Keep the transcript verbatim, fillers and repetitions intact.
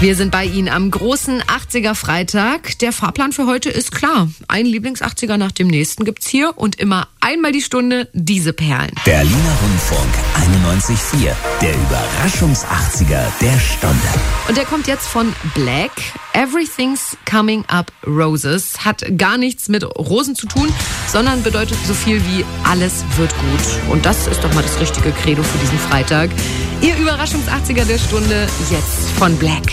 Wir sind bei Ihnen am großen achtziger-Freitag. Der Fahrplan für heute ist klar. Ein Lieblings-achtziger nach dem nächsten gibt's hier und immer einmal die Stunde diese Perlen. Berliner Rundfunk einundneunzig Komma vier, der Überraschungs-achtziger der Stunde. Und der kommt jetzt von Black. Everything's Coming Up Roses. Hat gar nichts mit Rosen zu tun, sondern bedeutet so viel wie alles wird gut. Und das ist doch mal das richtige Credo für diesen Freitag. Ihr Überraschungs-achtziger der Stunde jetzt von Black.